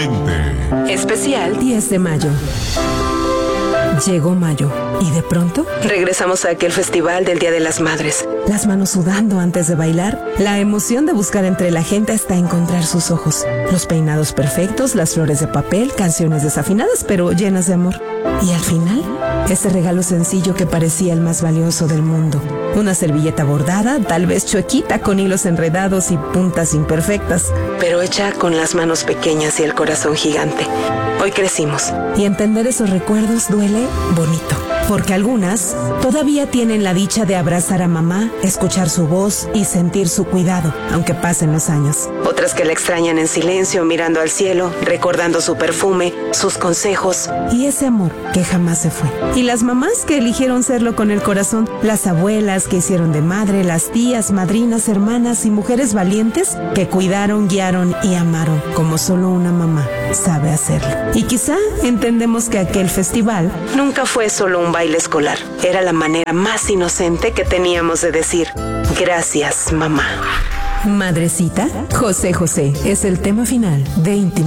Intensamente. Especial 10 de mayo. Llegó mayo y de pronto regresamos a aquel festival del Día de las Madres. Las manos sudando antes de bailar, la emoción de buscar entre la gente hasta encontrar sus ojos. Los peinados perfectos, las flores de papel, canciones desafinadas pero llenas de amor. Y al final, ese regalo sencillo que parecía el más valioso del mundo. Una servilleta bordada, tal vez chuequita con hilos enredados y puntas imperfectas, pero hecha con las manos pequeñas y el corazón gigante. Hoy crecimos y entender esos recuerdos duele bonito, porque algunas todavía tienen la dicha de abrazar a mamá, escuchar su voz y sentir su cuidado, aunque pasen los años. Otras que la extrañan en silencio, mirando al cielo, recordando su perfume, sus consejos y ese amor que jamás se fue. Y las mamás que eligieron serlo con el corazón, las abuelas que hicieron de madre, las tías, madrinas, hermanas y mujeres valientes que cuidaron, guiaron y amaron como solo una mamá sabe hacerlo. Y quizá entendemos que aquel festival nunca fue solo un baile escolar. Era la manera más inocente que teníamos de decir gracias, mamá. Madrecita, José José es el tema final de Íntimo.